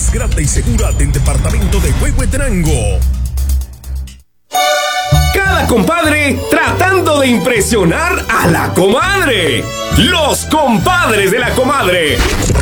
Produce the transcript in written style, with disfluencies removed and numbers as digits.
más grande y segura del departamento de Huehuetenango. Cada compadre tratando de impresionar a la comadre. Los compadres de la comadre.